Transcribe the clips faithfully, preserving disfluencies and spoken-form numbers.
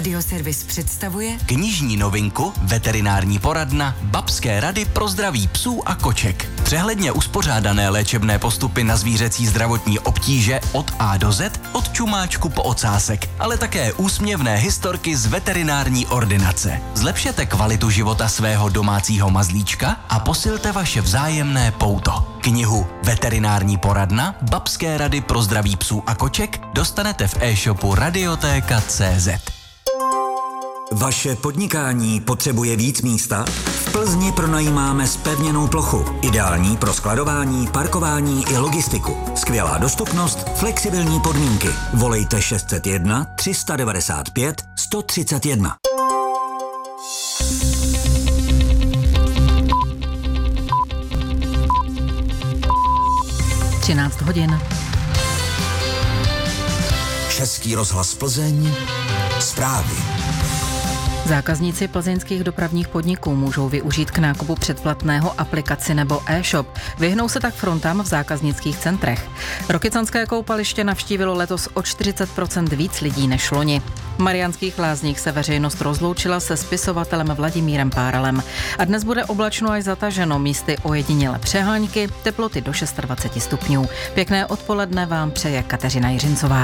Radioservis představuje knižní novinku Veterinární poradna Babské rady pro zdraví psů a koček. Přehledně uspořádané léčebné postupy na zvířecí zdravotní obtíže od A do Z, od čumáčku po ocásek, ale také úsměvné historky z veterinární ordinace. Zlepšete kvalitu života svého domácího mazlíčka a posilte vaše vzájemné pouto. Knihu Veterinární poradna Babské rady pro zdraví psů a koček dostanete v e-shopu radiotéka tečka cé zet. Vaše podnikání potřebuje víc místa? V Plzni pronajímáme zpevněnou plochu, ideální pro skladování, parkování i logistiku. Skvělá dostupnost, flexibilní podmínky. Volejte šest set jedna tři devadesát pět sto třicet jedna. třináct hodin. Český rozhlas Plzeň. Zprávy. Zákazníci plzeňských dopravních podniků můžou využít k nákupu předplatného aplikaci nebo e-shop. Vyhnou se tak frontám v zákaznických centrech. Rokycanské koupaliště navštívilo letos o čtyřicet procent víc lidí než loni. V Mariánských Lázních se veřejnost rozloučila se spisovatelem Vladimírem Páralem. A dnes bude oblačno až zataženo, místy ojedinělé přehánky, teploty do dvacet šest stupňů. Pěkné odpoledne vám přeje Kateřina Jiřincová.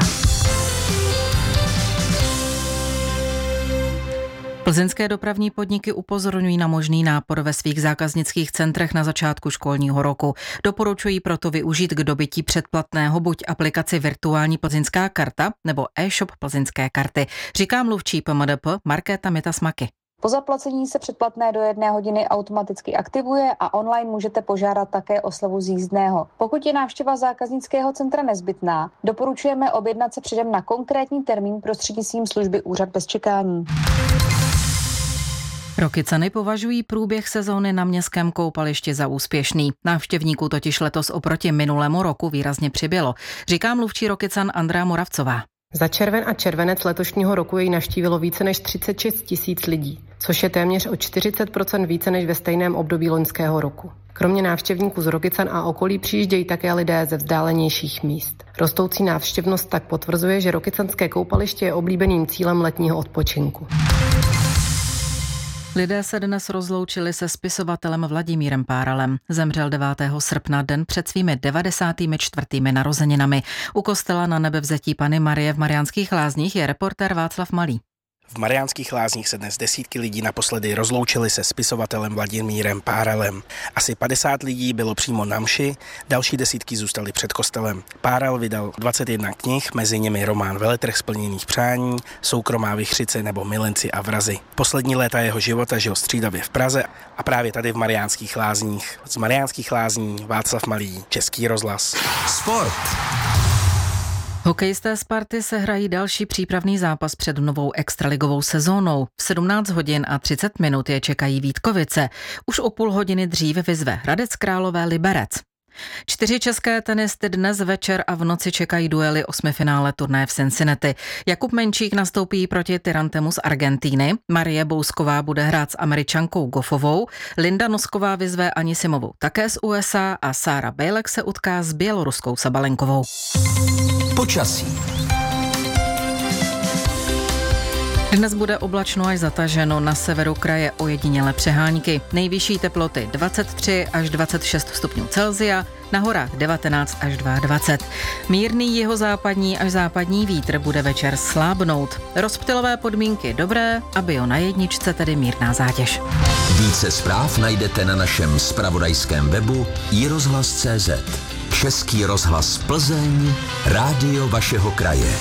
Plzeňské dopravní podniky upozorňují na možný nápor ve svých zákaznických centrech na začátku školního roku. Doporučují proto využít k dobytí předplatného buď aplikaci Virtuální plzeňská karta nebo e-shop plzeňské karty, říká mluvčí P M D P Markéta Mitasmaky. Po zaplacení se předplatné do jedné hodiny automaticky aktivuje a online můžete požádat také o slevu z jízdného. Pokud je návštěva zákaznického centra nezbytná, doporučujeme objednat se předem na konkrétní termín prostřednictvím služby Úřad bez čekání. Rokycany považují průběh sezóny na městském koupališti za úspěšný. Návštěvníků totiž letos oproti minulému roku výrazně přibylo, říká mluvčí Rokycan Andrea Moravcová. Za červen a červenec letošního roku jej navštívilo více než třicet šest tisíc lidí, což je téměř o čtyřicet procent více než ve stejném období loňského roku. Kromě návštěvníků z Rokycan a okolí přijíždějí také lidé ze vzdálenějších míst. Rostoucí návštěvnost tak potvrzuje, že rokycanské koupaliště je oblíbeným cílem letního odpočinku. Lidé se dnes rozloučili se spisovatelem Vladimírem Páralem. Zemřel devátého srpna, den před svými devadesátými čtvrtými narozeninami. U kostela Na Nebevzetí Panny Marie v Mariánských Lázních je reportér Václav Malý. V Mariánských Lázních se dnes desítky lidí naposledy rozloučili se spisovatelem Vladimírem Páralem. Asi padesát lidí bylo přímo na mši, další desítky zůstaly před kostelem. Páral vydal dvacet jedna knih, mezi nimi román Veletrh splněných přání, Soukromá vichřice nebo Milenci a vrazi. Poslední léta jeho života žil střídavě v Praze a právě tady v Mariánských Lázních. Z Mariánských Lázní Václav Malý, Český rozhlas. Sport. Hokejisté Sparty se hrají další přípravný zápas před novou extraligovou sezónou. V sedmnáct hodin a třicet minut je čekají Vítkovice. Už o půl hodiny dříve vyzve Hradec Králové Liberec. Čtyři české tenisty dnes večer a v noci čekají duely osmifinále turnaje v Cincinnati. Jakub Menčík nastoupí proti Tyrantemu z Argentíny, Marie Bousková bude hrát s Američankou Goffovou, Linda Nosková vyzve Anisimovou také z U S A a Sára Bejlek se utká s běloruskou Sabalenkovou. Počasí. Dnes bude oblačno až zataženo, na severu kraje ojedinělé přehánky. Nejvyšší teploty dvacet tři až dvacet šest stupňů Celsia, na horách devatenáct až dvacet dva. Mírný jihozápadní až západní vítr bude večer slábnout. Rozptylové podmínky dobré a bio na jedničce tedy mírná zátěž. Více zpráv najdete na našem zpravodajském webu i rozhlas tečka cé zet. Český rozhlas Plzeň, rádio vašeho kraje.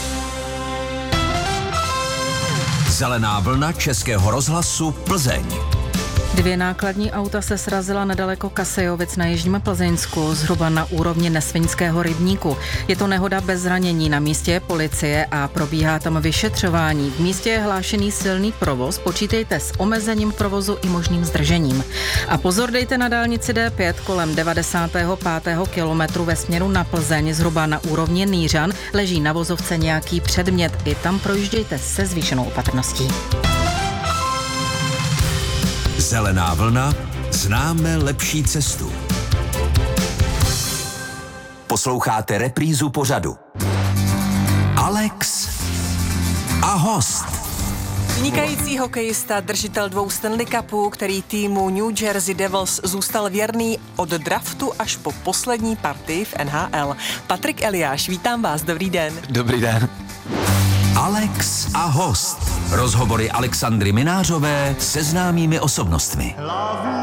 Zelená vlna Českého rozhlasu Plzeň. Dvě nákladní auta se srazila nedaleko Kasejovic na jižním Plzeňsku, zhruba na úrovni Nesviňského rybníku. Je to nehoda bez zranění, na místě je policie a probíhá tam vyšetřování. V místě je hlášený silný provoz, počítejte s omezením provozu i možným zdržením. A pozor dejte na dálnici D pět kolem devadesátého pátého kilometru ve směru na Plzeň, zhruba na úrovni Nýřan, leží na vozovce nějaký předmět. I tam projíždějte se zvýšenou opatrností. Zelená vlna, známe lepší cestu. Posloucháte reprízu pořadu. Alex a host. Vynikající hokejista, držitel dvou Stanley Cupů, který týmu New Jersey Devils zůstal věrný od draftu až po poslední partii v N H L. Patrik Eliáš, vítám vás, dobrý den. Dobrý den. Alex a host. Rozhovory Alexandry Minářové se známými osobnostmi.